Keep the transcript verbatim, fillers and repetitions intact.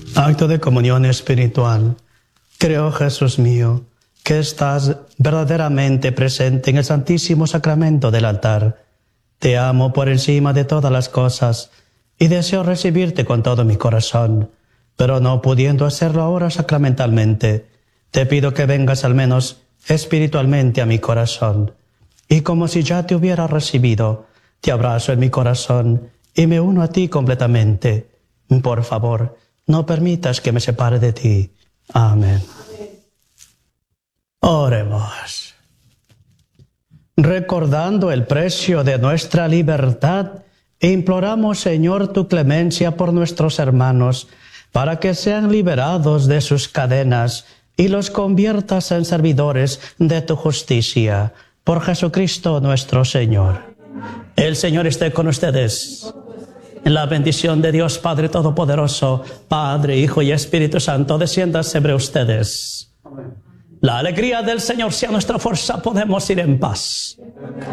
Acto de comunión espiritual. Creo, Jesús mío, que estás verdaderamente presente en el Santísimo Sacramento del altar. Te amo por encima de todas las cosas y deseo recibirte con todo mi corazón, pero no pudiendo hacerlo ahora sacramentalmente, te pido que vengas al menos espiritualmente a mi corazón. Y como si ya te hubiera recibido, te abrazo en mi corazón y me uno a ti completamente. Por favor, no permitas que me separe de ti. Amén. Oremos. Recordando el precio de nuestra libertad, imploramos, Señor, tu clemencia por nuestros hermanos, para que sean liberados de sus cadenas y los conviertas en servidores de tu justicia. Por Jesucristo nuestro Señor. El Señor esté con ustedes. La bendición de Dios Padre Todopoderoso, Padre, Hijo y Espíritu Santo, descienda sobre ustedes. La alegría del Señor sea nuestra fuerza. Podemos ir en paz.